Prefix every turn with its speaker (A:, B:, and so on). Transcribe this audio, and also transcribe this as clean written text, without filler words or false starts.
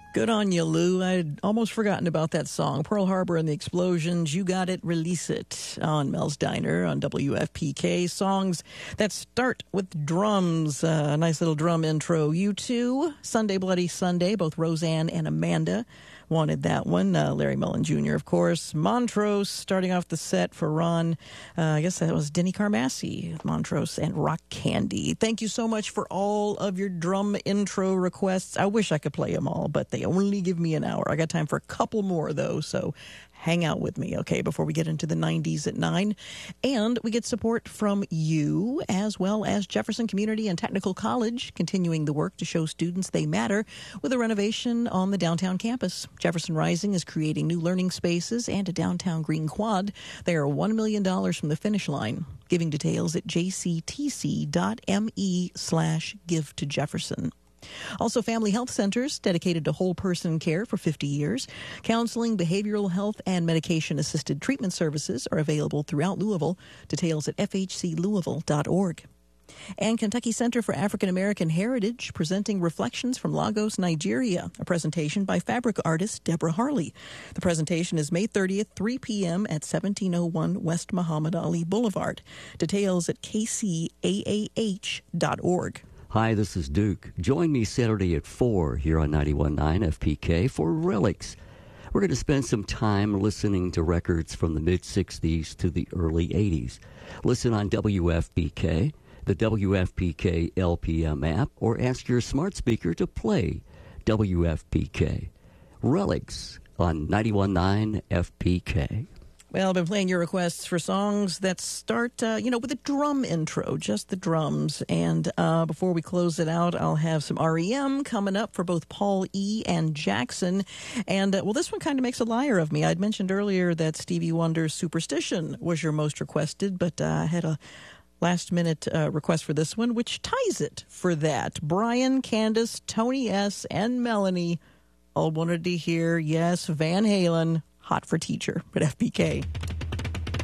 A: Good on you, Lou. I'd almost forgotten about that song. Pearl Harbor and the Explosions, You Got It, Release It on Mel's Diner on WFPK. Songs that start with drums. A nice little drum intro. U2, Sunday Bloody Sunday, both Roseanne and Amanda wanted that one. Larry Mullen Jr., of course. Montrose starting off the set for Ron. I guess that was Denny Carmassi, Montrose, and Rock Candy. Thank you so much for all of your drum intro requests. I wish I could play them all, but they only give me an hour. I got time for a couple more, though, so hang out with me, okay, before we get into the 90s at 9. And we get support from you, as well as Jefferson Community and Technical College, continuing the work to show students they matter with a renovation on the downtown campus. Jefferson Rising is creating new learning spaces and a downtown green quad. They are $1 million from the finish line. Giving details at jctc.me/give to Jefferson. Also, family health centers dedicated to whole person care for 50 years. Counseling, behavioral health, and medication-assisted treatment services are available throughout Louisville. Details at fhclouisville.org. And Kentucky Center for African American Heritage presenting Reflections from Lagos, Nigeria, a presentation by fabric artist Deborah Harley. The presentation is May 30th, 3 p.m. at 1701 West Muhammad Ali Boulevard. Details at kcaah.org.
B: Hi, this is Duke. Join me Saturday at 4 here on 91.9 FPK for Relics. We're going to spend some time listening to records from the mid-'60s to the early '80s. Listen on WFPK, the WFPK LPM app, or ask your smart speaker to play WFPK. Relics on 91.9 FPK.
A: Well, I've been playing your requests for songs that start, with a drum intro, just the drums. And before we close it out, I'll have some REM coming up for both Paul E. and Jackson. And, this one kind of makes a liar of me. I'd mentioned earlier that Stevie Wonder's Superstition was your most requested, but I had a last-minute request for this one, which ties it for that. Brian, Candace, Tony S., and Melanie all wanted to hear, yes, Van Halen, Hot for Teacher at FPK.